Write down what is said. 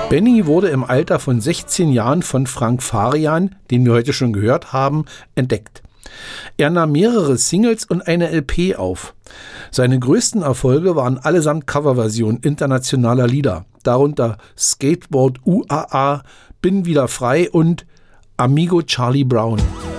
Benny wurde im Alter von 16 Jahren von Frank Farian, den wir heute schon gehört haben, entdeckt. Er nahm mehrere Singles und eine LP auf. Seine größten Erfolge waren allesamt Coverversionen internationaler Lieder, darunter Skateboard UAA, Bin wieder frei und Amigo Charlie Brown.